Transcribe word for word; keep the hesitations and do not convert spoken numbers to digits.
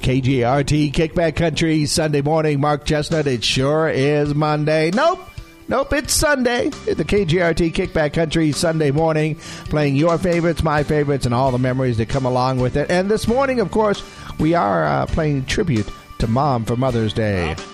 K G R T Kickback Country Sunday morning. Mark Chestnut. It sure is Monday. Nope. Nope, it's Sunday. It's the K G R T Kickback Country Sunday morning, playing your favorites, my favorites, and all the memories that come along with it. And this morning, of course, we are uh, playing tribute to Mom for Mother's Day.